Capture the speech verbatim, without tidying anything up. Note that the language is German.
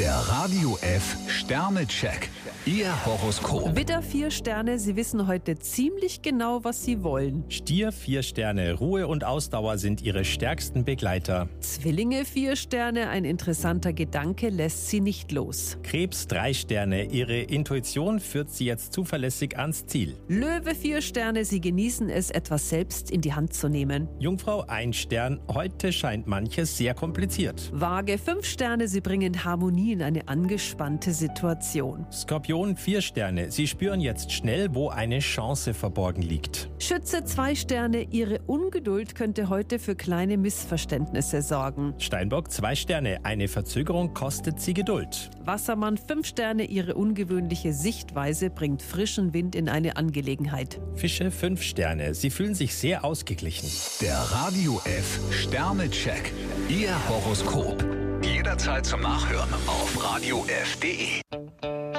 Der Radio F Sternecheck. Ihr Horoskop. Widder, vier Sterne, Sie wissen heute ziemlich genau, was Sie wollen. Stier, vier Sterne. Ruhe und Ausdauer sind Ihre stärksten Begleiter. Zwillinge, vier Sterne, ein interessanter Gedanke lässt Sie nicht los. Krebs, drei Sterne. Ihre Intuition führt Sie jetzt zuverlässig ans Ziel. Löwe, vier Sterne, Sie genießen es, etwas selbst in die Hand zu nehmen. Jungfrau, ein Stern. Heute scheint manches sehr kompliziert. Waage, fünf Sterne, Sie bringen Harmonie in eine angespannte Situation. Skorpion, vier Sterne. Sie spüren jetzt schnell, wo eine Chance verborgen liegt. Schütze, zwei Sterne, Ihre Ungeduld könnte heute für kleine Missverständnisse sorgen. Steinbock, zwei Sterne. Eine Verzögerung kostet Sie Geduld. Wassermann, fünf Sterne, Ihre ungewöhnliche Sichtweise bringt frischen Wind in eine Angelegenheit. Fische, fünf Sterne. Sie fühlen sich sehr ausgeglichen. Der Radio F Sternecheck. Ihr Horoskop. Jederzeit zum Nachhören auf radio f punkt de.